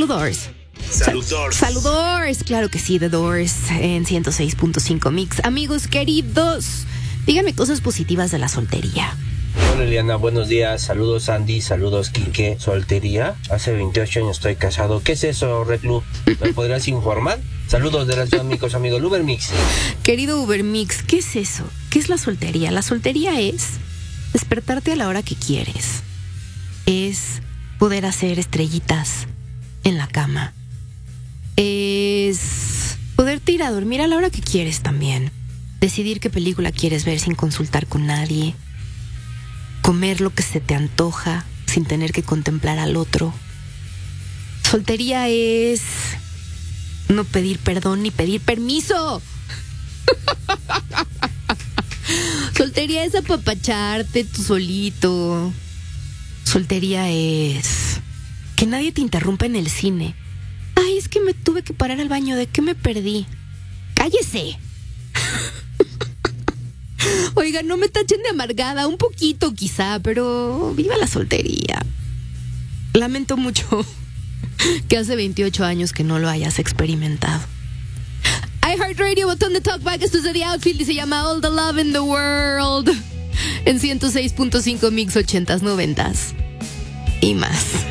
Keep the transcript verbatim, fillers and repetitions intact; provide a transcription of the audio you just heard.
Saludors. Saludors. Sa- Saludors, claro que sí, The Doors en ciento seis punto cinco Mix. Amigos queridos, díganme cosas positivas de la soltería. Hola Eliana, buenos días, saludos Andy, saludos Quique. Soltería, hace veintiocho años estoy casado. ¿Qué es eso, Reclu? ¿Me podrías informar? Saludos de la ciudad, amigos, amigos Ubermix. Querido Ubermix, ¿qué es eso? ¿Qué es la soltería? La soltería es despertarte a la hora que quieres. Es poder hacer estrellitas en la cama. Es poderte ir a dormir a la hora que quieres también. Decidir qué película quieres ver sin consultar con nadie. Comer lo que se te antoja sin tener que contemplar al otro. Soltería es no pedir perdón ni pedir permiso. Soltería es apapacharte tú solito. Soltería es que nadie te interrumpa en el cine. Ay, es que me tuve que parar al baño. ¿De qué me perdí? ¡Cállese! Oiga, no me tachen de amargada, un poquito quizá, pero viva la soltería. Lamento mucho que hace veintiocho años que no lo hayas experimentado. iHeartRadio, botón de talkback, esto es de The Outfield y se llama All the Love in the World en ciento seis punto cinco Mix ochentas, noventas y más.